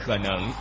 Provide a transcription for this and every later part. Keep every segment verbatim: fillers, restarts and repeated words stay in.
可能。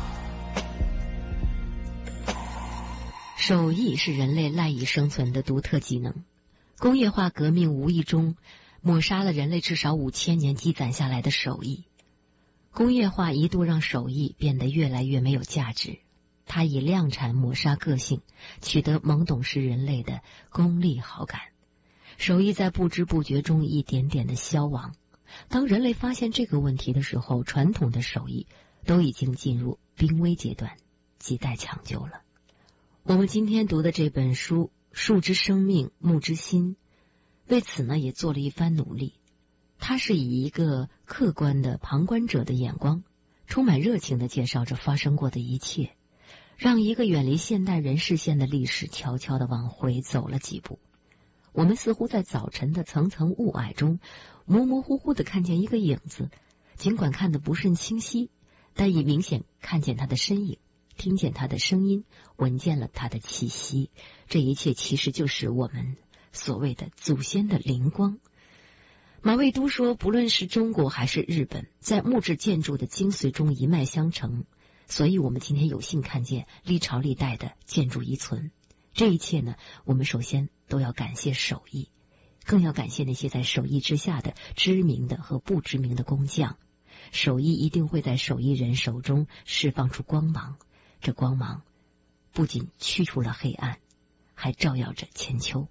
手艺是人类赖以生存的独特技能。工业化革命无意中抹杀了人类至少五千年积攒下来的手艺。工业化一度让手艺变得越来越没有价值，它以量产抹杀个性，取得懵懂时人类的功利好感。手艺在不知不觉中一点点的消亡。当人类发现这个问题的时候，传统的手艺都已经进入濒危阶段，亟待抢救了。我们今天读的这本书《树之生命，木之心》，为此呢也做了一番努力。它是以一个客观的旁观者的眼光，充满热情地介绍着发生过的一切，让一个远离现代人视线的历史悄悄地往回走了几步。我们似乎在早晨的层层雾霭中，模模糊糊地看见一个影子，尽管看得不甚清晰，但已明显看见他的身影，听见他的声音，闻见了他的气息。这一切其实就是我们所谓的祖先的灵光。马未都说，不论是中国还是日本，在木质建筑的精髓中一脉相承，所以我们今天有幸看见历朝历代的建筑遗存。这一切呢，我们首先都要感谢手艺，更要感谢那些在手艺之下的知名的和不知名的工匠。手艺一定会在手艺人手中释放出光芒，这光芒不仅驱除了黑暗，还照耀着千秋。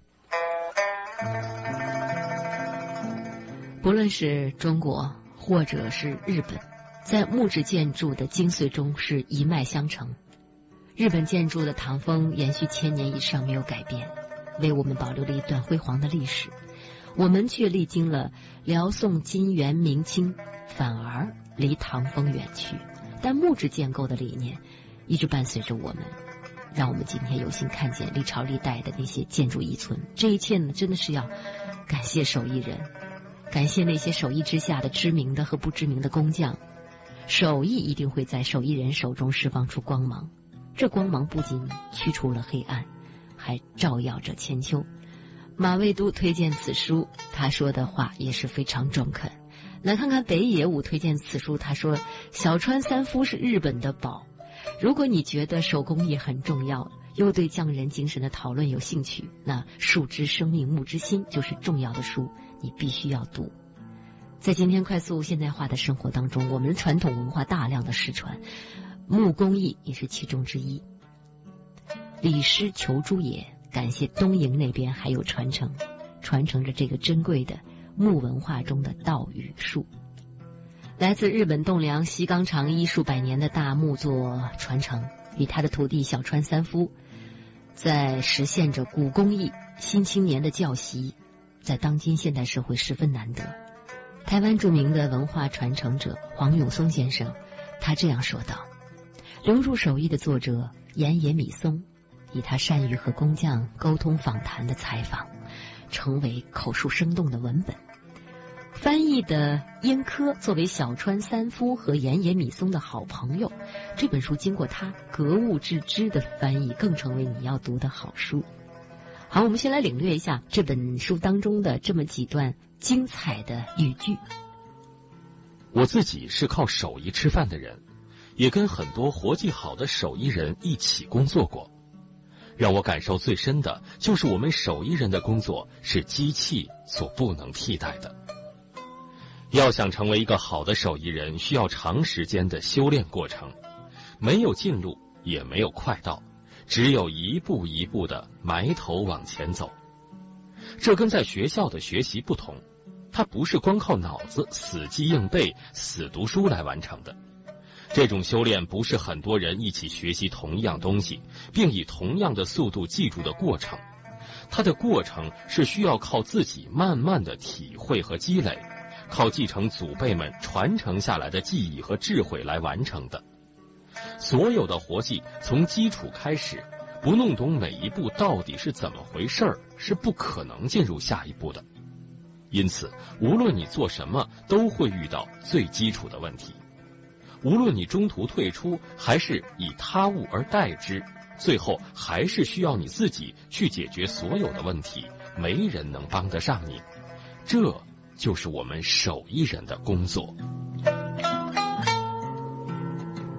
不论是中国或者是日本，在木质建筑的精髓中是一脉相承。日本建筑的唐风延续千年以上没有改变，为我们保留了一段辉煌的历史。我们却历经了辽宋金元明清，反而离唐风远去，但木质建构的理念一直伴随着我们，让我们今天有幸看见历朝历代的那些建筑遗存。这一切呢，真的是要感谢手艺人，感谢那些手艺之下的知名的和不知名的工匠。手艺一定会在手艺人手中释放出光芒，这光芒不仅驱除了黑暗，还照耀着千秋。马未都推荐此书，他说的话也是非常中肯。来看看北野武推荐此书，他说小川三夫是日本的宝。如果你觉得手工艺很重要，又对匠人精神的讨论有兴趣，那树之生命，木之心就是重要的书，你必须要读。在今天快速现代化的生活当中，我们传统文化大量的失传，木工艺也是其中之一。李师求诸也，感谢东瀛那边还有传承，传承着这个珍贵的木文化中的道与术。来自日本栋梁西冈长一数百年的大木作传承，与他的徒弟小川三夫在实现着古工艺新青年的教习，在当今现代社会十分难得。台湾著名的文化传承者黄永松先生，他这样说道：流入手艺的作者岩野米松，以他善于和工匠沟通访谈的采访，成为口述生动的文本。翻译的英科作为小川三夫和岩野米松的好朋友，这本书经过他格物致知的翻译，更成为你要读的好书。好，我们先来领略一下这本书当中的这么几段精彩的语句。 我自己是靠手艺吃饭的人，也跟很多活计好的手艺人一起工作过。让我感受最深的就是我们手艺人的工作是机器所不能替代的。要想成为一个好的手艺人，需要长时间的修炼过程，没有近路，也没有快道，只有一步一步的埋头往前走。这跟在学校的学习不同，它不是光靠脑子死记硬背、死读书来完成的。这种修炼不是很多人一起学习同一样东西，并以同样的速度记住的过程。它的过程是需要靠自己慢慢的体会和积累，靠继承祖辈们传承下来的记忆和智慧来完成的。所有的活计从基础开始，不弄懂每一步到底是怎么回事儿，是不可能进入下一步的。因此，无论你做什么，都会遇到最基础的问题。无论你中途退出，还是以他物而代之，最后还是需要你自己去解决所有的问题，没人能帮得上你。这就是我们手艺人的工作。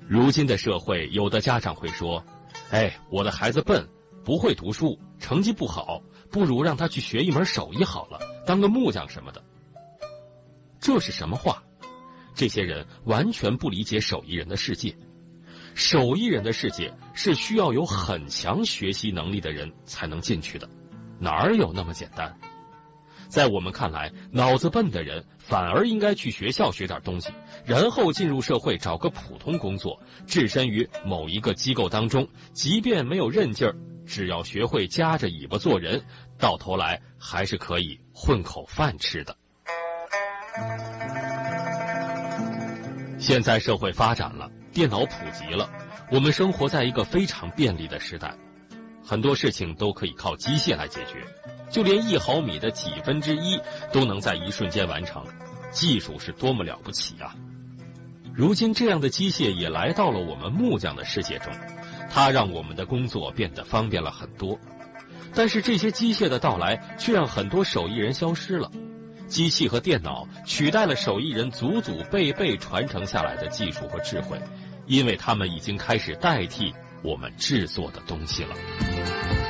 如今的社会，有的家长会说：“哎，我的孩子笨，不会读书，成绩不好，不如让他去学一门手艺好了，当个木匠什么的。”这是什么话？这些人完全不理解手艺人的世界。手艺人的世界是需要有很强学习能力的人才能进去的，哪儿有那么简单？在我们看来，脑子笨的人反而应该去学校学点东西，然后进入社会找个普通工作，置身于某一个机构当中，即便没有韧劲儿，只要学会夹着尾巴做人，到头来还是可以混口饭吃的。现在社会发展了，电脑普及了，我们生活在一个非常便利的时代，很多事情都可以靠机械来解决，就连一毫米的几分之一都能在一瞬间完成，技术是多么了不起啊！如今这样的机械也来到了我们木匠的世界中，它让我们的工作变得方便了很多。但是这些机械的到来却让很多手艺人消失了，机器和电脑取代了手艺人祖祖辈辈传承下来的技术和智慧，因为他们已经开始代替我们制作的东西了。